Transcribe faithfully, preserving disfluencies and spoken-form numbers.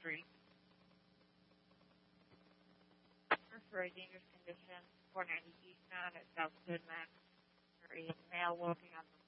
Street. For a dangerous condition, four ninety eastbound at South Goodman. There is a male walking on the